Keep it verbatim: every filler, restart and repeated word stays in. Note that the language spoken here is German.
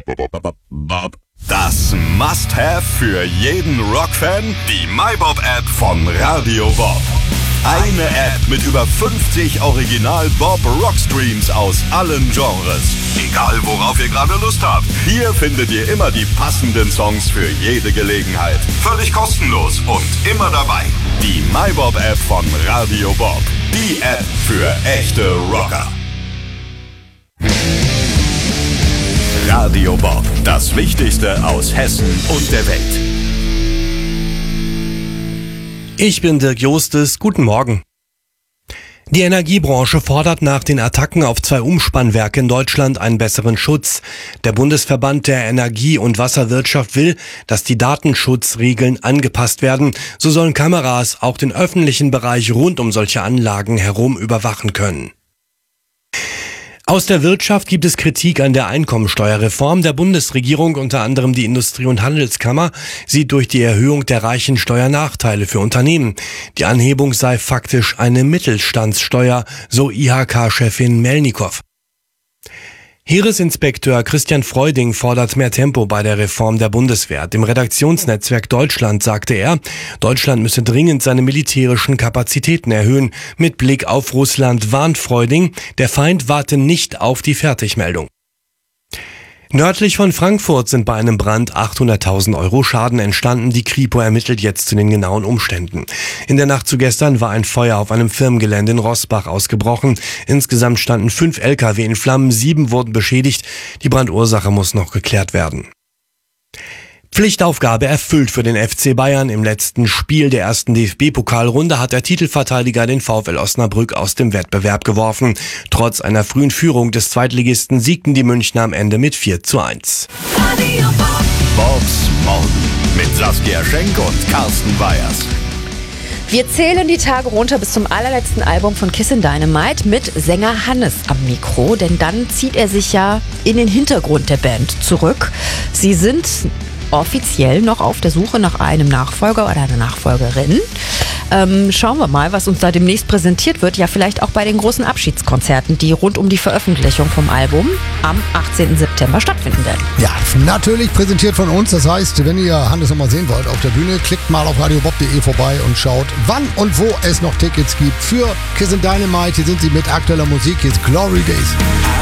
Das Must-Have für jeden Rockfan, die MyBob-App von Radio Bob. Eine App mit über fünfzig Original-Bob-Rockstreams aus allen Genres. Egal, worauf ihr gerade Lust habt. Hier findet ihr immer die passenden Songs für jede Gelegenheit. Völlig kostenlos und immer dabei. Die MyBob-App von Radio Bob. Die App für echte Rocker. Radio Bob. Das Wichtigste aus Hessen und der Welt. Ich bin Dirk Jostes, guten Morgen. Die Energiebranche fordert nach den Attacken auf zwei Umspannwerke in Deutschland einen besseren Schutz. Der Bundesverband der Energie- und Wasserwirtschaft will, dass die Datenschutzregeln angepasst werden. So sollen Kameras auch den öffentlichen Bereich rund um solche Anlagen herum überwachen können. Aus der Wirtschaft gibt es Kritik an der Einkommensteuerreform der Bundesregierung. Unter anderem die Industrie- und Handelskammer sieht durch die Erhöhung der Reichensteuer Nachteile für Unternehmen. Die Anhebung sei faktisch eine Mittelstandssteuer, so I H K-Chefin Melnikow. Heeresinspekteur Christian Freuding fordert mehr Tempo bei der Reform der Bundeswehr. Dem Redaktionsnetzwerk Deutschland sagte er, Deutschland müsse dringend seine militärischen Kapazitäten erhöhen. Mit Blick auf Russland warnt Freuding, der Feind warte nicht auf die Fertigmeldung. Nördlich von Frankfurt sind bei einem Brand achthunderttausend Euro Schaden entstanden. Die Kripo ermittelt jetzt zu den genauen Umständen. In der Nacht zu gestern war ein Feuer auf einem Firmengelände in Rossbach ausgebrochen. Insgesamt standen fünf L K W in Flammen, sieben wurden beschädigt. Die Brandursache muss noch geklärt werden. Pflichtaufgabe erfüllt für den F C Bayern. Im letzten Spiel der ersten D F B-Pokalrunde hat der Titelverteidiger den VfL Osnabrück aus dem Wettbewerb geworfen. Trotz einer frühen Führung des Zweitligisten siegten die Münchner am Ende mit vier zu eins. Bobs Morgen mit Saskia Schenk und Carsten Weyers. Wir zählen die Tage runter bis zum allerletzten Album von Kissin' Dynamite mit Sänger Hannes am Mikro, denn dann zieht er sich ja in den Hintergrund der Band zurück. Sie sind offiziell noch auf der Suche nach einem Nachfolger oder einer Nachfolgerin. Ähm, schauen wir mal, was uns da demnächst präsentiert wird. Ja, vielleicht auch bei den großen Abschiedskonzerten, die rund um die Veröffentlichung vom Album am achtzehnten September stattfinden werden. Ja, natürlich präsentiert von uns. Das heißt, wenn ihr Hannes nochmal sehen wollt auf der Bühne, klickt mal auf radiobob punkt de vorbei und schaut, wann und wo es noch Tickets gibt für Kissin' Dynamite. Hier sind sie mit aktueller Musik. Hier ist Glory Days.